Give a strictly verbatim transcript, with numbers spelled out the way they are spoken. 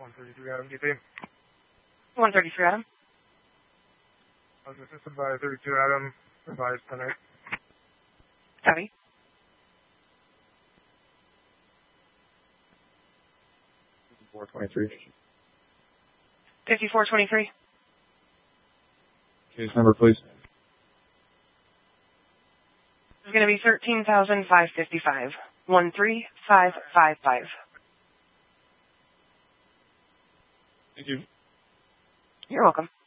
one thirty-three Adam, D P. one thirty-three Adam. I was assisted by thirty-two Adam, advised ten eight. Copy. fifty-four twenty-three. fifty-four twenty-three. Case number, please. It's going to be thirteen thousand five hundred fifty-five. one three five five five. Thank you. You're welcome.